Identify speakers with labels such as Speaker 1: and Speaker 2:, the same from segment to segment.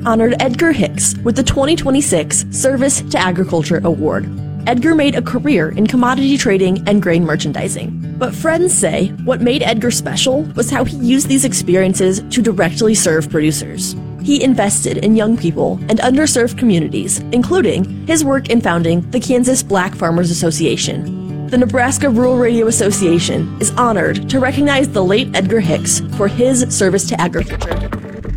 Speaker 1: honored Edgar Hicks with the 2026 Service to Agriculture Award. Edgar made a career in commodity trading and grain merchandising. But friends say what made Edgar special was how he used these experiences to directly serve producers. He invested in young people and underserved communities, including his work in founding the Kansas Black Farmers Association. The Nebraska Rural Radio Association is honored to recognize the late Edgar Hicks for his service to agriculture.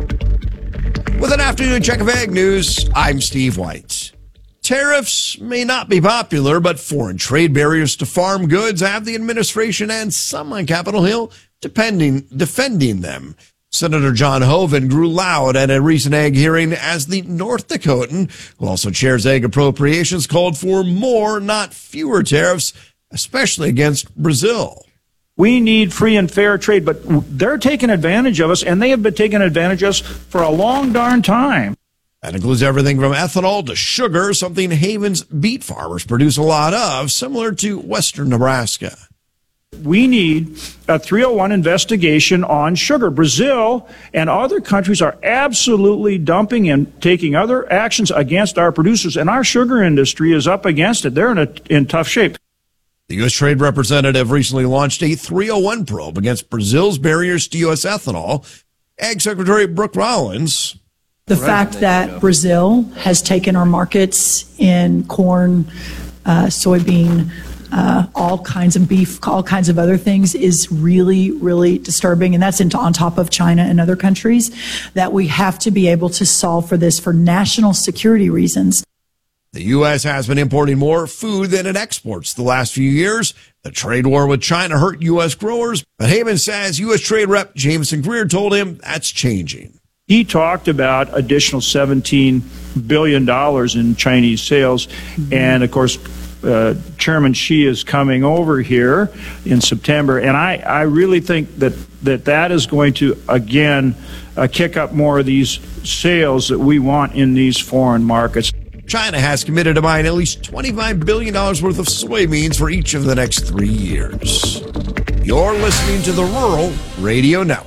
Speaker 2: With an afternoon check of Ag News, I'm Steve White. Tariffs may not be popular, but foreign trade barriers to farm goods have the administration and some on Capitol Hill defending them. Senator John Hoeven grew loud at a recent ag hearing as the North Dakotan, who also chairs ag appropriations, called for more, not fewer tariffs, especially against Brazil.
Speaker 3: We need free and fair trade, but they're taking advantage of us, and they have been taking advantage of us for a long darn time.
Speaker 2: That includes everything from ethanol to sugar, something Haven's beet farmers produce a lot of, similar to western Nebraska.
Speaker 3: We need a 301 investigation on sugar. Brazil and other countries are absolutely dumping and taking other actions against our producers, and our sugar industry is up against it. They're in tough shape.
Speaker 2: The U.S. Trade Representative recently launched a 301 probe against Brazil's barriers to U.S. ethanol. Ag Secretary Brooke Rollins.
Speaker 4: The fact that Brazil has taken our markets in corn, soybean, all kinds of beef, all kinds of other things is really, really disturbing. And that's on top of China and other countries, that we have to be able to solve for this for national security reasons.
Speaker 2: The U.S. has been importing more food than it exports the last few years. The trade war with China hurt U.S. growers, but Haven says U.S. Trade Rep Jameson Greer told him that's changing.
Speaker 3: He talked about additional $17 billion in Chinese sales. And, of course, Chairman Xi is coming over here in September. And I really think that is going to, again, kick up more of these sales that we want in these foreign markets.
Speaker 2: China has committed to buying at least $25 billion worth of soybeans for each of the next 3 years. You're listening to the Rural Radio Network.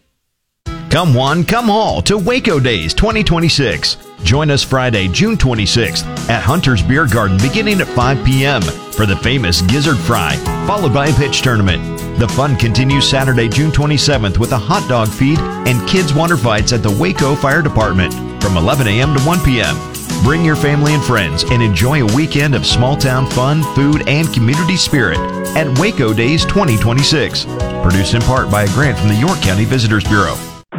Speaker 5: Come one, come all to Waco Days 2026. Join us Friday, June 26th at Hunter's Beer Garden beginning at 5 p.m. for the famous Gizzard Fry, followed by a pitch tournament. The fun continues Saturday, June 27th with a hot dog feed and kids' water fights at the Waco Fire Department from 11 a.m. to 1 p.m. Bring your family and friends and enjoy a weekend of small-town fun, food, and community spirit at Waco Days 2026. Produced in part by a grant from the York County Visitors Bureau.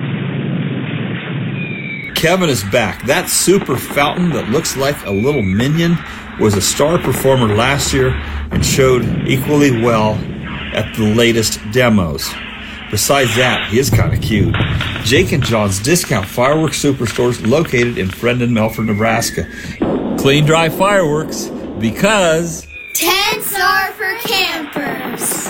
Speaker 6: Kevin is back. That super fountain that looks like a little minion was a star performer last year and showed equally well at the latest demos. Besides that, he is kind of cute. Jake and John's Discount Fireworks Superstores located in Frendon, Melford, Nebraska. Clean, dry fireworks because
Speaker 7: tents are for campers.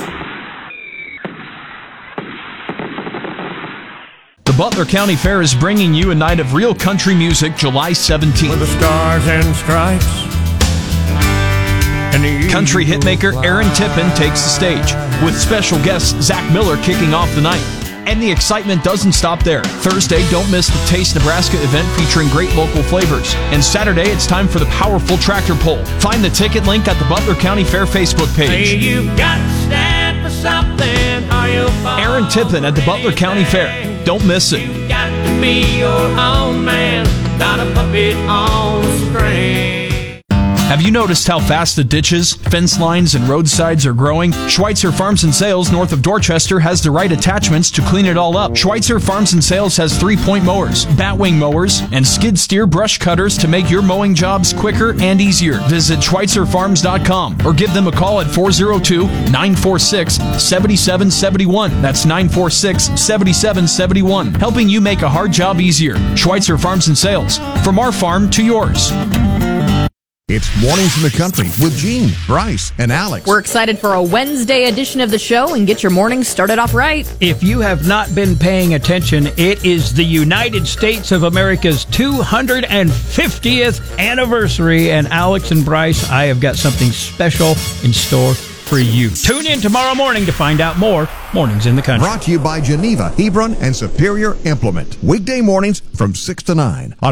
Speaker 8: The Butler County Fair is bringing you a night of real country music July 17th.
Speaker 9: With the stars and stripes.
Speaker 8: Country hitmaker Aaron Tippin takes the stage, with special guest Zach Miller kicking off the night. And the excitement doesn't stop there. Thursday, don't miss the Taste Nebraska event featuring great local flavors. And Saturday, it's time for the powerful tractor pull. Find the ticket link at the Butler County Fair Facebook page.
Speaker 9: Hey, you've got to stand for something, or you'll fall.
Speaker 8: Aaron Tippin at the Butler County Fair. Don't miss it.
Speaker 9: You've got to be your own man, not a puppet on a string.
Speaker 8: Have you noticed how fast the ditches, fence lines, and roadsides are growing? Schweitzer Farms and Sales north of Dorchester has the right attachments to clean it all up. Schweitzer Farms and Sales has 3-point mowers, batwing mowers, and skid steer brush cutters to make your mowing jobs quicker and easier. Visit schweitzerfarms.com or give them a call at 402-946-7771. That's 946-7771. Helping you make a hard job easier. Schweitzer Farms and Sales. From our farm to yours.
Speaker 10: It's Mornings in the Country with Gene, Bryce, and Alex.
Speaker 11: We're excited for a Wednesday edition of the show and get your mornings started off right.
Speaker 12: If you have not been paying attention, it is the United States of America's 250th anniversary. And Alex and Bryce, I have got something special in store for you. Tune in tomorrow morning to find out more. Mornings in the Country.
Speaker 10: Brought to you by Geneva, Hebron, and Superior Implement. Weekday mornings from 6 to 9 on